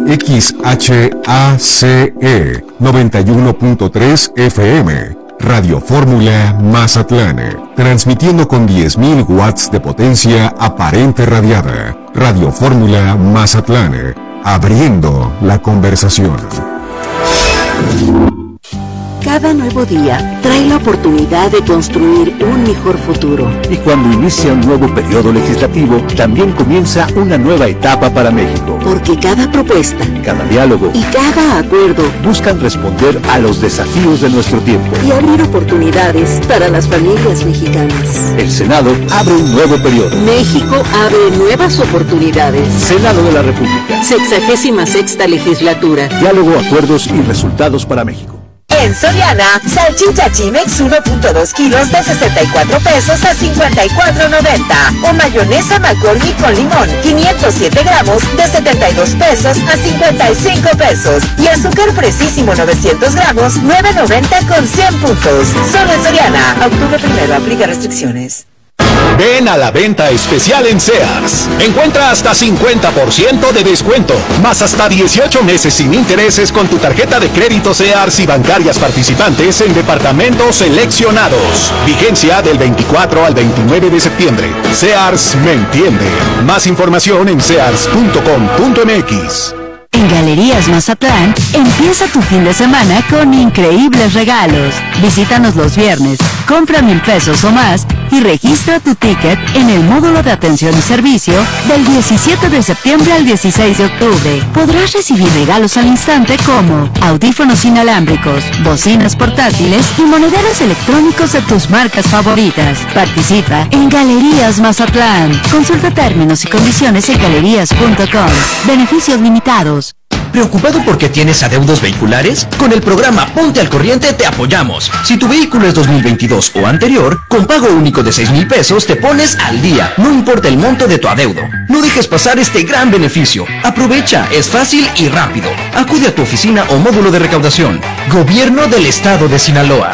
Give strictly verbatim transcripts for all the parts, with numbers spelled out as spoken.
X H A C E noventa y uno punto tres F M. Radio Fórmula Mazatlán, transmitiendo con diez mil watts de potencia aparente radiada. Radio Fórmula Mazatlán, abriendo la conversación. Cada nuevo día trae la oportunidad de construir un mejor futuro. Y cuando inicia un nuevo periodo legislativo, también comienza una nueva etapa para México. Porque cada propuesta, cada diálogo y cada acuerdo buscan responder a los desafíos de nuestro tiempo y abrir oportunidades para las familias mexicanas. El Senado abre un nuevo periodo. México abre nuevas oportunidades. Senado de la República. Sexagésima sexta legislatura. Diálogo, acuerdos y resultados para México. En Soriana, salchicha Chimex uno punto dos kilos de sesenta y cuatro pesos a cincuenta y cuatro noventa. O mayonesa McCormick con limón, quinientos siete gramos de setenta y dos pesos a cincuenta y cinco pesos. Y azúcar fresísimo novecientos gramos, nueve noventa con cien puntos. Solo en Soriana. Octubre primero, aplica restricciones. Ven a la venta especial en Sears. Encuentra hasta cincuenta por ciento de descuento, más hasta dieciocho meses sin intereses con tu tarjeta de crédito Sears y bancarias participantes en departamentos seleccionados. Vigencia del veinticuatro al veintinueve de septiembre. Sears me entiende. Más información en sears punto com punto m x. En Galerías Mazatlán, empieza tu fin de semana con increíbles regalos. Visítanos los viernes, compra mil pesos o más y registra tu ticket en el módulo de atención y servicio del diecisiete de septiembre al dieciséis de octubre. Podrás recibir regalos al instante como audífonos inalámbricos, bocinas portátiles y monederos electrónicos de tus marcas favoritas. Participa en Galerías Mazatlán. Consulta términos y condiciones en galerías punto com. Beneficios limitados. ¿Preocupado porque tienes adeudos vehiculares? Con el programa Ponte al Corriente te apoyamos. Si tu vehículo es dos mil veintidós o anterior, con pago único de seis mil pesos te pones al día, no importa el monto de tu adeudo. No dejes pasar este gran beneficio. Aprovecha, es fácil y rápido. Acude a tu oficina o módulo de recaudación. Gobierno del Estado de Sinaloa.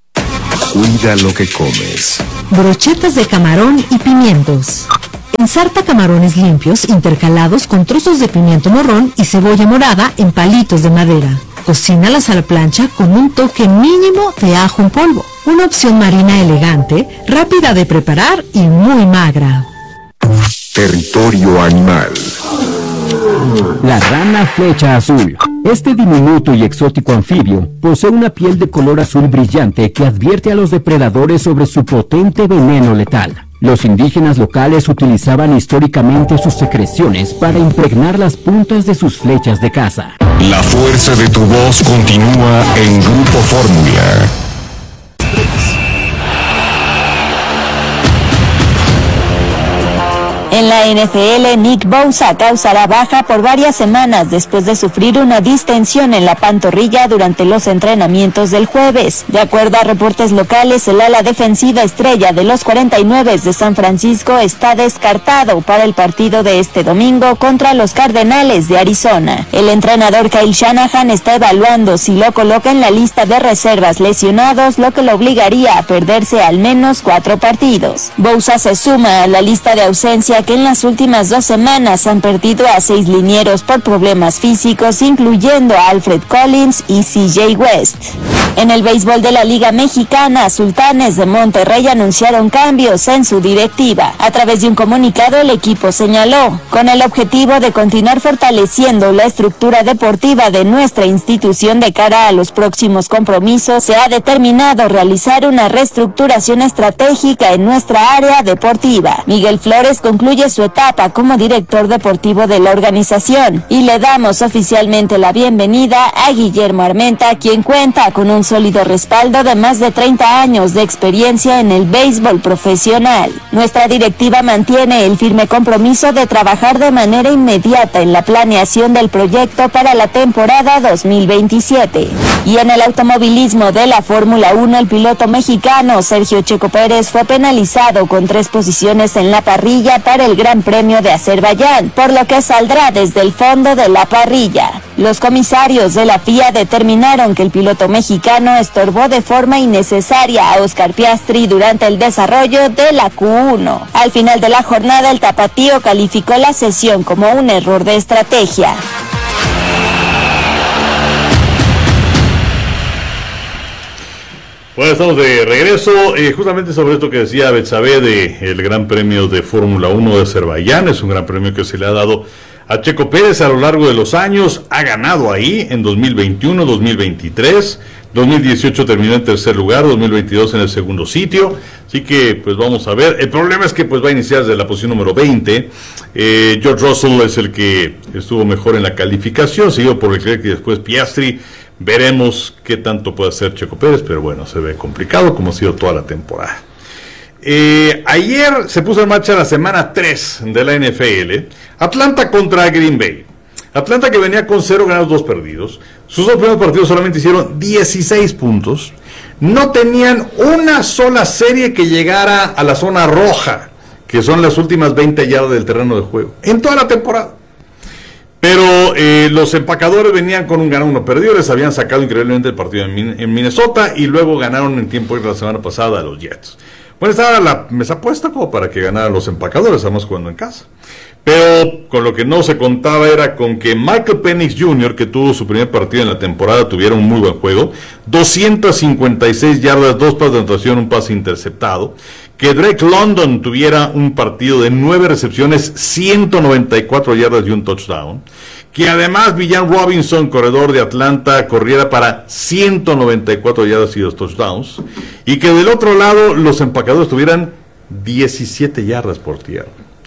Cuida lo que comes. Brochetas de camarón y pimientos. Ensarta camarones limpios intercalados con trozos de pimiento morrón y cebolla morada en palitos de madera. Cocínalas a la plancha con un toque mínimo de ajo en polvo. Una opción marina elegante, rápida de preparar y muy magra. Territorio animal. La rana flecha azul. Este diminuto y exótico anfibio posee una piel de color azul brillante que advierte a los depredadores sobre su potente veneno letal. Los indígenas locales utilizaban históricamente sus secreciones para impregnar las puntas de sus flechas de caza. La fuerza de tu voz continúa en Grupo Fórmula. En la N F L, Nick Bosa causará baja por varias semanas después de sufrir una distensión en la pantorrilla durante los entrenamientos del jueves. De acuerdo a reportes locales, el ala defensiva estrella de los cuarenta y nueve de San Francisco está descartado para el partido de este domingo contra los Cardenales de Arizona. El entrenador Kyle Shanahan está evaluando si lo coloca en la lista de reservas lesionados, lo que lo obligaría a perderse al menos cuatro partidos. Bosa se suma a la lista de ausencia que en las últimas dos semanas han perdido a seis linieros por problemas físicos, incluyendo a Alfred Collins y C J West. En el béisbol de la Liga Mexicana, Sultanes de Monterrey anunciaron cambios en su directiva. A través de un comunicado, el equipo señaló, con el objetivo de continuar fortaleciendo la estructura deportiva de nuestra institución de cara a los próximos compromisos, se ha determinado realizar una reestructuración estratégica en nuestra área deportiva. Miguel Flores concluye su etapa como director deportivo de la organización y le damos oficialmente la bienvenida a Guillermo Armenta, quien cuenta con un sólido respaldo de más de treinta años de experiencia en el béisbol profesional. Nuestra directiva mantiene el firme compromiso de trabajar de manera inmediata en la planeación del proyecto para la temporada dos mil veintisiete. Y en el automovilismo de la Fórmula uno, el piloto mexicano Sergio Checo Pérez fue penalizado con tres posiciones en la parrilla para el Gran Premio de Azerbaiyán, por lo que saldrá desde el fondo de la parrilla. Los comisarios de la F I A determinaron que el piloto mexicano estorbó de forma innecesaria a Oscar Piastri durante el desarrollo de la Q uno. Al final de la jornada, el tapatío calificó la sesión como un error de estrategia. Bueno, estamos de regreso, eh, justamente sobre esto que decía Betsabe de el Gran Premio de Fórmula uno de Azerbaiyán. Es un gran premio que se le ha dado a Checo Pérez a lo largo de los años. Ha ganado ahí en dos mil veintiuno, dos mil veintitrés, dos mil dieciocho terminó en tercer lugar, dos mil veintidós en el segundo sitio. Así que pues vamos a ver. El problema es que pues va a iniciar desde la posición número veinte. eh, George Russell es el que estuvo mejor en la calificación, seguido por Leclerc y después Piastri. Veremos qué tanto puede hacer Checo Pérez, pero bueno, se ve complicado como ha sido toda la temporada. Eh, ayer se puso en marcha la semana tres de la N F L. Atlanta contra Green Bay. Atlanta, que venía con cero ganados, dos perdidos. Sus dos primeros partidos solamente hicieron dieciséis puntos. No tenían una sola serie que llegara a la zona roja, que son las últimas veinte yardas del terreno de juego, en toda la temporada. Pero eh, los empacadores venían con un ganado, uno perdido. Les habían sacado increíblemente el partido en, Min- en Minnesota y luego ganaron en tiempo extra la semana pasada a los Jets. Bueno, estaba la mesa puesta como para que ganaran los empacadores, además jugando en casa. Pero con lo que no se contaba era con que Michael Penix junior, que tuvo su primer partido en la temporada, tuviera un muy buen juego, doscientas cincuenta y seis yardas, dos pases de anotación, un pase interceptado. Que Drake London tuviera un partido de nueve recepciones, ciento noventa y cuatro yardas y un touchdown. Que además Villan Robinson, corredor de Atlanta, corriera para ciento noventa y cuatro yardas y dos touchdowns. Y que del otro lado los empacadores tuvieran diecisiete yardas por tierra.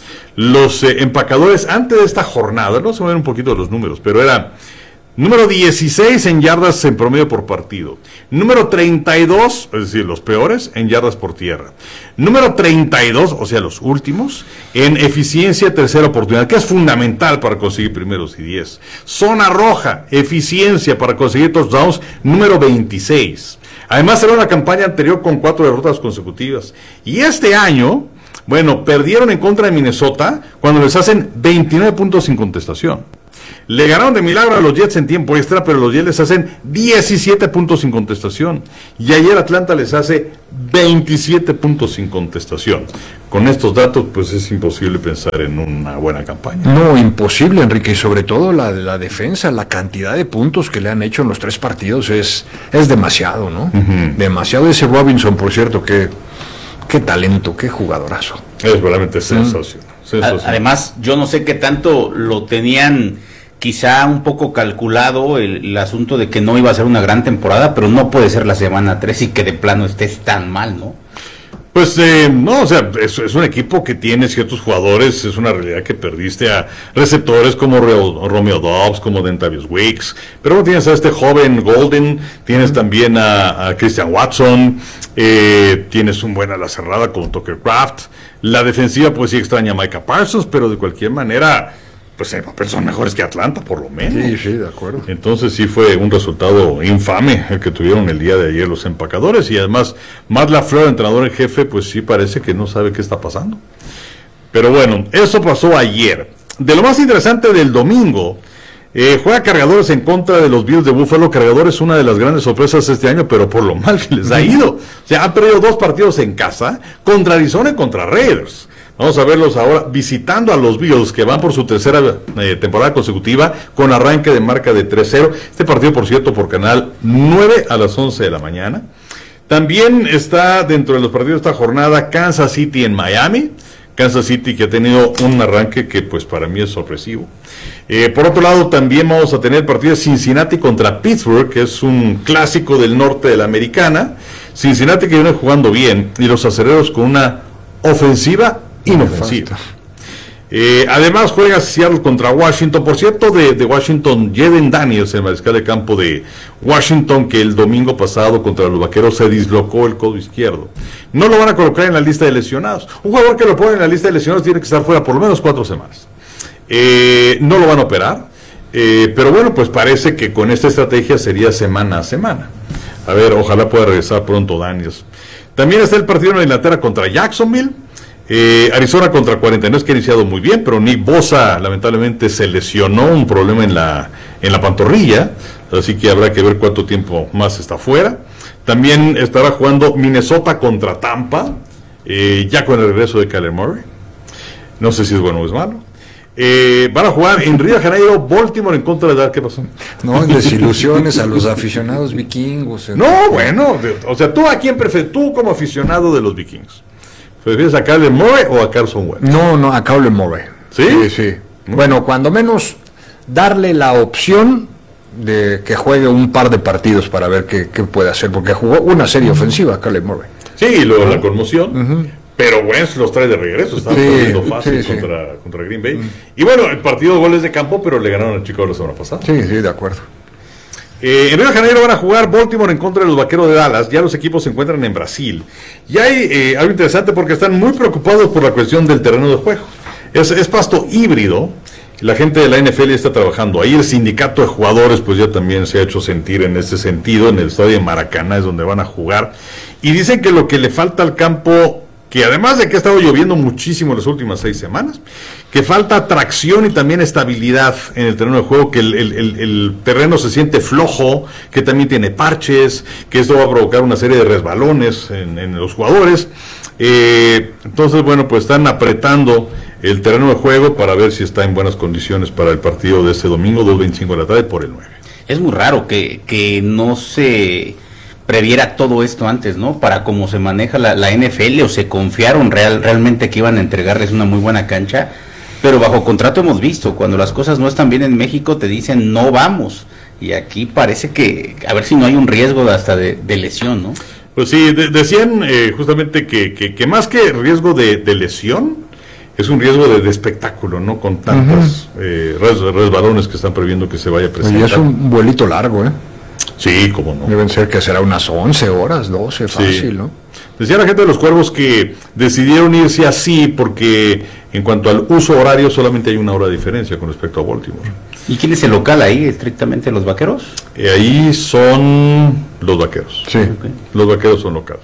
Los eh, empacadores antes de esta jornada, no se ven un poquito los números, pero era número dieciséis en yardas en promedio por partido. Número treinta y dos, es decir, los peores, en yardas por tierra. Número treinta y dos, o sea, los últimos, en eficiencia de tercera oportunidad, que es fundamental para conseguir primeros y diez. Zona roja, eficiencia para conseguir touchdowns, número veintiséis. Además, era una campaña anterior con cuatro derrotas consecutivas. Y este año, bueno, perdieron en contra de Minnesota cuando les hacen veintinueve puntos sin contestación. Le ganaron de milagro a los Jets en tiempo extra, pero los Jets les hacen diecisiete puntos sin contestación. Y ayer Atlanta les hace veintisiete puntos sin contestación. Con estos datos, pues es imposible pensar en una buena campaña. No, imposible, Enrique, y sobre todo la, la defensa, la cantidad de puntos que le han hecho en los tres partidos es, es demasiado, ¿no? Uh-huh. Demasiado. Ese Robinson, por cierto, que... Qué talento, qué jugadorazo. Es realmente sensacional. Mm. sensacional. Además, yo no sé qué tanto lo tenían quizá un poco calculado el, el asunto de que no iba a ser una gran temporada, pero no puede ser la semana tres y que de plano estés tan mal, ¿no? Pues eh, no, o sea, es, es un equipo que tiene ciertos jugadores, es una realidad que perdiste a receptores como Reo, Romeo Dobbs, como Dentavius Wicks, pero bueno, tienes a este joven Golden, tienes también a, a Christian Watson, eh, tienes un buen ala cerrada como Tucker Kraft, la defensiva pues sí extraña a Micah Parsons, pero de cualquier manera... pues en papel son mejores que Atlanta, por lo menos. Sí, sí, de acuerdo. Entonces sí fue un resultado infame el que tuvieron el día de ayer los empacadores, y además Matt LaFleur, entrenador en jefe, pues sí parece que no sabe qué está pasando. Pero bueno, eso pasó ayer. De lo más interesante del domingo, eh, juega Cargadores en contra de los Bills de Buffalo. Cargadores es una de las grandes sorpresas este año, pero por lo mal que les ha ido. O sea, han perdido dos partidos en casa, contra Arizona y contra Raiders. Vamos a verlos ahora visitando a los Bills, que van por su tercera eh, temporada consecutiva con arranque de marca de tres cero. Este partido, por cierto, por Canal nueve a las once de la mañana. También está dentro de los partidos de esta jornada Kansas City en Miami. Kansas City, que ha tenido un arranque que pues para mí es sorpresivo. Eh, por otro lado, también vamos a tener el partido de Cincinnati contra Pittsburgh, que es un clásico del norte de la americana. Cincinnati, que viene jugando bien, y los acereros con una ofensiva inofensiva. Eh, además juega Seattle contra Washington. Por cierto, de, de Washington, Jaden Daniels, el mariscal de campo de Washington, que el domingo pasado contra los Vaqueros se dislocó el codo izquierdo. No lo van a colocar en la lista de lesionados. Un jugador que lo pone en la lista de lesionados tiene que estar fuera por lo menos cuatro semanas. Eh, no lo van a operar, eh, pero bueno, pues parece que con esta estrategia sería semana a semana. A ver, ojalá pueda regresar pronto Daniels. También está el partido en Inglaterra contra Jacksonville. Eh, Arizona contra cuarenta y nueve, que ha iniciado muy bien, pero Nick Bosa lamentablemente se lesionó, un problema en la, en la pantorrilla, así que habrá que ver cuánto tiempo más está fuera. También estará jugando Minnesota contra Tampa, eh, ya con el regreso de Kyler Murray. No sé si es bueno o es malo. Eh, van a jugar en Río de Janeiro, Baltimore en contra de Dallas. ¿Qué pasó? No, desilusiones a los aficionados vikingos. No, bueno, o sea, ¿tú a quién prefieres? Tú como aficionado de los vikingos, ¿prefieres a Kyler Murray o a Carson Wentz? No, no, a Kyler Murray. ¿Sí? Sí, sí. ¿Mm? Bueno, cuando menos darle la opción de que juegue un par de partidos para ver qué, qué puede hacer, porque jugó una serie ofensiva Kyler Murray. Sí, y luego la conmoción. Uh-huh. Pero Wentz los trae de regreso, están sí, perdiendo fácil sí, contra, sí. contra Green Bay. Mm. Y bueno, el partido de goles de campo, pero le ganaron a Chicago la semana pasada. Sí, sí, de acuerdo. Eh, en Río de Janeiro van a jugar Baltimore en contra de los Vaqueros de Dallas. Ya los equipos se encuentran en Brasil. Y hay eh, algo interesante porque están muy preocupados por la cuestión del terreno de juego. Es, es pasto híbrido. La gente de la N F L está trabajando ahí. El sindicato de jugadores pues ya también se ha hecho sentir en ese sentido. En el estadio de Maracaná es donde van a jugar. Y dicen que lo que le falta al campo, que además de que ha estado lloviendo muchísimo en las últimas seis semanas, que falta tracción y también estabilidad en el terreno de juego, que el, el, el, el terreno se siente flojo, que también tiene parches, que esto va a provocar una serie de resbalones en, en los jugadores. Eh, entonces, bueno, pues están apretando el terreno de juego para ver si está en buenas condiciones para el partido de este domingo, dos veinticinco de la tarde, por el nueve. Es muy raro que, que no se previera todo esto antes, ¿no? Para cómo se maneja la, la N F L, o se confiaron real, realmente que iban a entregarles una muy buena cancha, pero bajo contrato hemos visto, cuando las cosas no están bien en México te dicen no vamos, y aquí parece que, a ver si no hay un riesgo de hasta de, de lesión, ¿no? Pues sí, de, decían eh, justamente que, que, que más que riesgo de, de lesión, es un riesgo de, de espectáculo, ¿no? Con tantos uh-huh. eh, res, resbalones que están previendo que se vaya a presentar. Y es un vuelito largo, ¿eh? Sí, cómo no. Deben ser que será unas once horas, doce, fácil, sí. ¿no? Decía la gente de los Cuervos que decidieron irse así porque en cuanto al uso horario solamente hay una hora de diferencia con respecto a Baltimore. ¿Y quién es el local ahí, estrictamente los Vaqueros? Eh, ahí son los Vaqueros. Sí. Okay. Los Vaqueros son locales.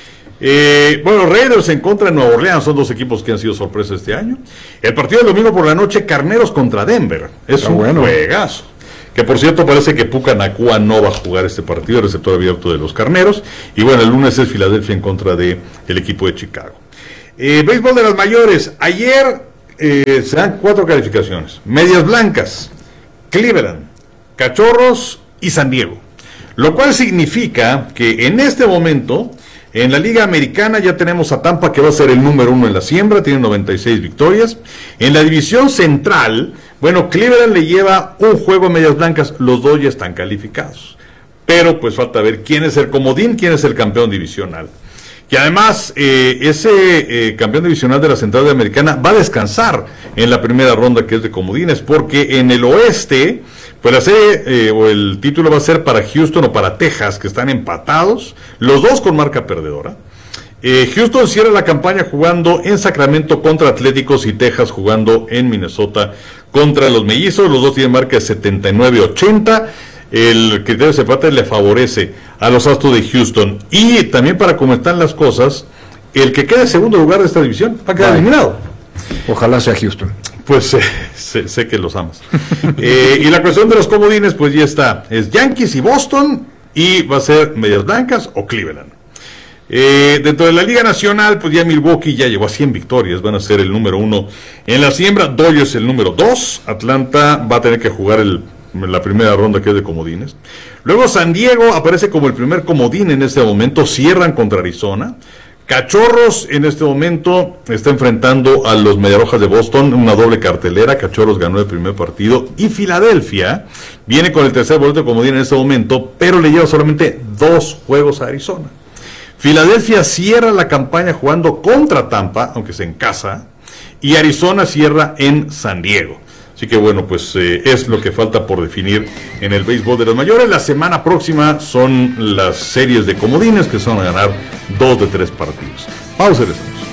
Eh, bueno, Raiders en contra de Nueva Orleans son dos equipos que han sido sorpresa este año. El partido del domingo por la noche, Carneros contra Denver. Es Está un bueno. juegazo. Que por cierto parece que Puka Nacua no va a jugar este partido, el receptor abierto de los Carneros. Y bueno, el lunes es Filadelfia en contra de el equipo de Chicago. Eh, béisbol de las mayores. Ayer eh, se dan cuatro calificaciones. Medias Blancas, Cleveland, Cachorros y San Diego. Lo cual significa que en este momento, en la Liga Americana ya tenemos a Tampa, que va a ser el número uno en la siembra, tiene noventa y seis victorias. En la división central, bueno, Cleveland le lleva un juego a Medias Blancas, los dos ya están calificados. Pero pues falta ver quién es el comodín, quién es el campeón divisional. Y además, eh, ese eh, campeón divisional de la Central de Americana va a descansar en la primera ronda, que es de comodines, porque en el oeste, pues la serie eh, o el título va a ser para Houston o para Texas, que están empatados, los dos con marca perdedora. Eh, Houston cierra la campaña jugando en Sacramento contra Atléticos y Texas jugando en Minnesota contra los Mellizos. Los dos tienen marca de setenta y nueve ochenta. El criterio de desempate le favorece a los Astros de Houston. Y también, para cómo están las cosas, el que quede en segundo lugar de esta división va a quedar eliminado. Ojalá sea Houston. Pues eh, sé, sé que los amas. eh, y la cuestión de los comodines, pues ya está. Es Yankees y Boston, y va a ser Medias Blancas o Cleveland. Eh, dentro de la Liga Nacional, pues ya Milwaukee ya llegó a cien victorias, van a ser el número uno en la siembra. Dodgers el número dos. Atlanta va a tener que jugar el, la primera ronda, que es de comodines. Luego San Diego aparece como el primer comodín en este momento, cierran contra Arizona. Cachorros en este momento está enfrentando a los Mediarrojas de Boston, una doble cartelera. Cachorros ganó el primer partido y Filadelfia viene con el tercer boleto de comodín en este momento, pero le lleva solamente dos juegos a Arizona. Filadelfia cierra la campaña jugando contra Tampa, aunque sea en casa, y Arizona cierra en San Diego. Así que bueno, pues eh, es lo que falta por definir en el béisbol de las mayores. La semana próxima son las series de comodines, que son a ganar dos de tres partidos. Pausa y regresamos.